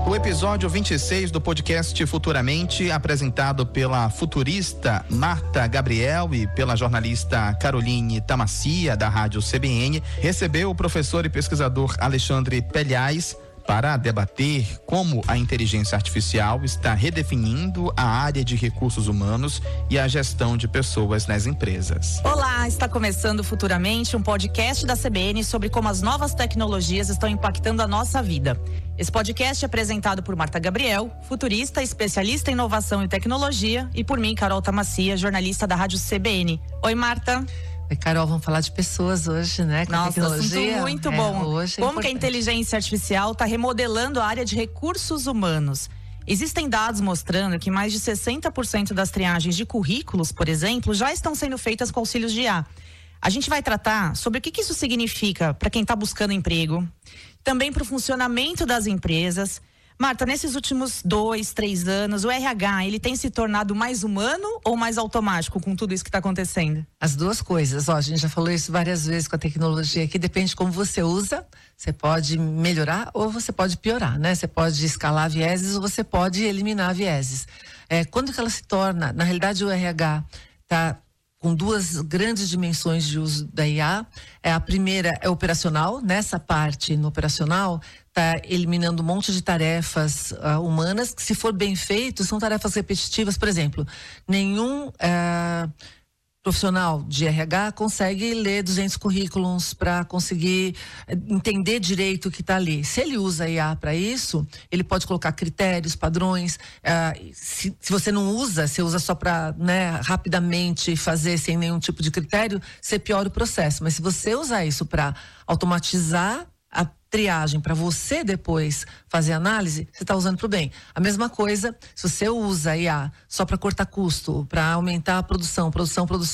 O episódio 26 do podcast Futuramente, apresentado pela futurista Marta Gabriel e pela jornalista Caroline Tamassia, da Rádio CBN, recebeu o professor e pesquisador Alexandre Pelhais para debater como a inteligência artificial está redefinindo a área de recursos humanos e a gestão de pessoas nas empresas. Olá, está começando Futuramente, um podcast da CBN sobre como as novas tecnologias estão impactando a nossa vida. Esse podcast é apresentado por Marta Gabriel, futurista, especialista em inovação e tecnologia, e por mim, Carol Tamassia, jornalista da Rádio CBN. Oi, Marta. Oi, Carol, vamos falar de pessoas hoje, né? Com Nossa, tecnologia. assunto muito bom. Hoje como que a inteligência artificial está remodelando a área de recursos humanos? Existem dados mostrando que mais de 60% das triagens de currículos, por exemplo, já estão sendo feitas com auxílios de IA. A gente vai tratar sobre o que isso significa para quem está buscando emprego, também para o funcionamento das empresas. Marta, nesses últimos 2, 3 anos, o RH, ele tem se tornado mais humano ou mais automático com tudo isso que está acontecendo? As duas coisas, a gente já falou isso várias vezes com a tecnologia, que depende de como você usa, você pode melhorar ou você pode piorar, né? Você pode escalar vieses ou você pode eliminar vieses. Quando que ela se torna, na realidade o RH está com duas grandes dimensões de uso da IA. A primeira é operacional, nessa parte no operacional está eliminando um monte de tarefas humanas, que se for bem feito, são tarefas repetitivas. Por exemplo, nenhum profissional de RH consegue ler 200 currículos para conseguir entender direito o que está ali. Se ele usa a IA para isso, ele pode colocar critérios, padrões. Se você não usa, você usa só para, rapidamente fazer sem nenhum tipo de critério, você piora o processo. Mas se você usar isso para automatizar a triagem, para você depois fazer análise, você está usando para o bem. A mesma coisa, se você usa a IA só para cortar custo, para aumentar a produção,